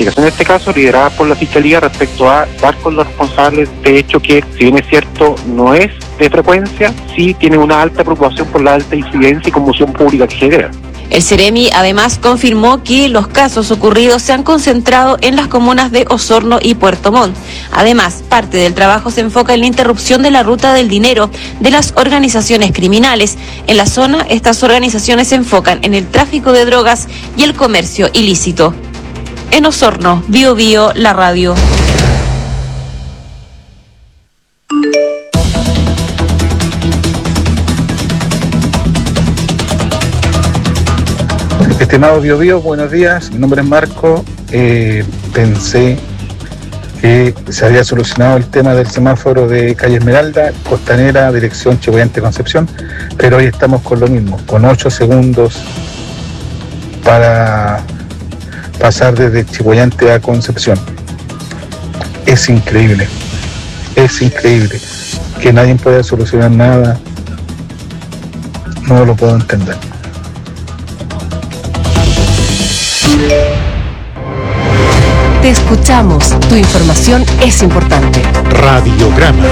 investigación de este caso liderada por la Fiscalía respecto a dar con los responsables de hecho que, si bien es cierto, no es de frecuencia, sí tiene una alta preocupación por la alta incidencia y conmoción pública que genera. El Ceremi además confirmó que los casos ocurridos se han concentrado en las comunas de Osorno y Puerto Montt. Además, parte del trabajo se enfoca en la interrupción de la ruta del dinero de las organizaciones criminales. En la zona, estas organizaciones se enfocan en el tráfico de drogas y el comercio ilícito. En Osorno, Bío Bío, la radio. Estimado Bío Bío, buenos días, mi nombre es Marco. Pensé que se había solucionado el tema del semáforo de calle Esmeralda, Costanera, dirección Chillán Concepción, pero hoy estamos con lo mismo, con 8 segundos para pasar desde Chihuayante a Concepción. Es increíble que nadie pueda solucionar nada, no lo puedo entender. Te escuchamos, tu información es importante. Radiograma.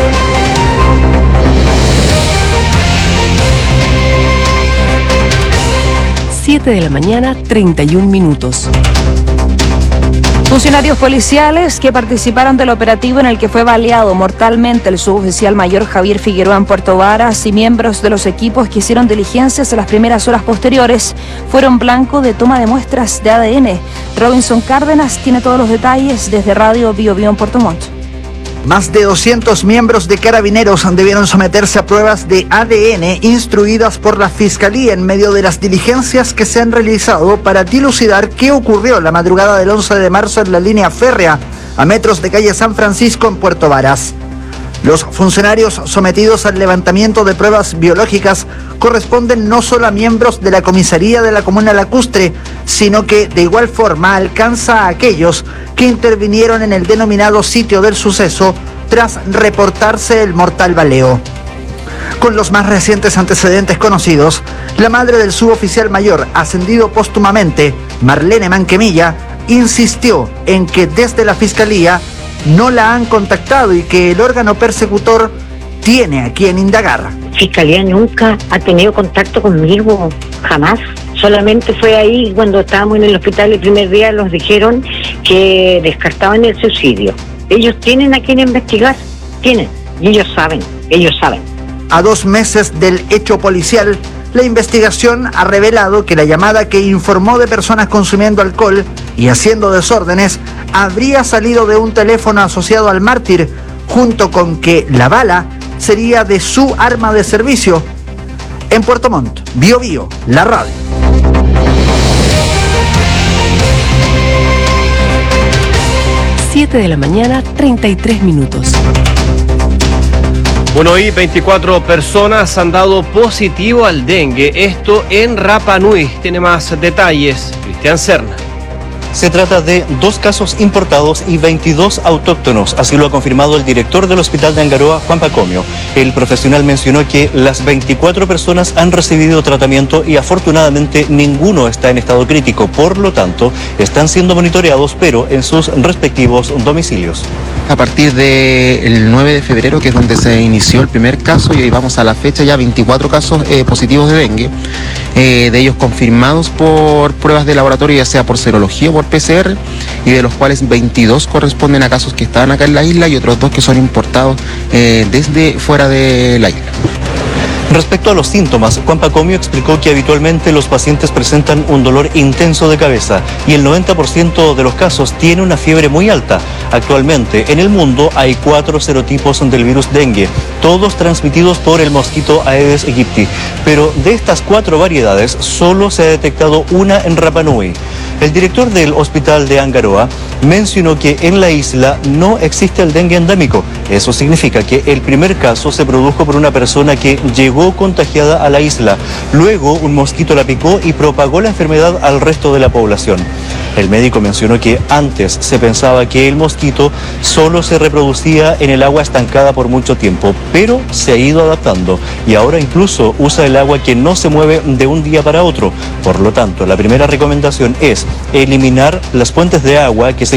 Siete de la mañana, 31 minutos. Funcionarios policiales que participaron del operativo en el que fue baleado mortalmente el suboficial mayor Javier Figueroa en Puerto Varas y miembros de los equipos que hicieron diligencias en las primeras horas posteriores fueron blanco de toma de muestras de ADN. Robinson Cárdenas tiene todos los detalles desde Radio Bío Bío en Puerto Montt. Más de 200 miembros de Carabineros debieron someterse a pruebas de ADN instruidas por la Fiscalía en medio de las diligencias que se han realizado para dilucidar qué ocurrió la madrugada del 11 de marzo en la línea férrea a metros de calle San Francisco en Puerto Varas. Los funcionarios sometidos al levantamiento de pruebas biológicas corresponden no solo a miembros de la comisaría de la comuna lacustre, sino que de igual forma alcanza a aquellos que intervinieron en el denominado sitio del suceso tras reportarse el mortal baleo. Con los más recientes antecedentes conocidos, la madre del suboficial mayor ascendido póstumamente, Marlene Manquemilla, insistió en que desde la Fiscalía no la han contactado y que el órgano persecutor tiene a quien indagar. Fiscalía nunca ha tenido contacto conmigo, jamás. Solamente fue ahí cuando estábamos en el hospital el primer día, los dijeron que descartaban el suicidio. Ellos tienen a quien investigar, tienen, y ellos saben. A 2 meses del hecho policial, la investigación ha revelado que la llamada que informó de personas consumiendo alcohol y haciendo desórdenes habría salido de un teléfono asociado al mártir, junto con que la bala sería de su arma de servicio. En Puerto Montt, Bío Bío, la radio. Siete de la mañana, 33 minutos. Bueno, hoy 24 personas han dado positivo al dengue, esto en Rapa Nui. Tiene más detalles Cristian Serna. Se trata de 2 casos importados y 22 autóctonos, así lo ha confirmado el director del Hospital de Angaroa, Juan Pacomio. El profesional mencionó que las 24 personas han recibido tratamiento y afortunadamente ninguno está en estado crítico, por lo tanto están siendo monitoreados, pero en sus respectivos domicilios. A partir del 9 de febrero, que es donde se inició el primer caso, y hoy vamos a la fecha ya 24 casos positivos de dengue, de ellos confirmados por pruebas de laboratorio, ya sea por serología o por PCR, y de los cuales 22 corresponden a casos que estaban acá en la isla y otros 2 que son importados desde fuera de la isla. Respecto a los síntomas, Juan Pacomio explicó que habitualmente los pacientes presentan un dolor intenso de cabeza y el 90% de los casos tiene una fiebre muy alta. Actualmente en el mundo hay 4 serotipos del virus dengue, todos transmitidos por el mosquito Aedes aegypti, pero de estas 4 variedades solo se ha detectado una en Rapa Nui. El director del Hospital de Angaroa mencionó que en la isla no existe el dengue endémico. Eso significa que el primer caso se produjo por una persona que llegó contagiada a la isla. Luego un mosquito la picó y propagó la enfermedad al resto de la población. El médico mencionó que antes se pensaba que el mosquito solo se reproducía en el agua estancada por mucho tiempo, pero se ha ido adaptando y ahora incluso usa el agua que no se mueve de un día para otro. Por lo tanto, la primera recomendación es eliminar las fuentes de agua que se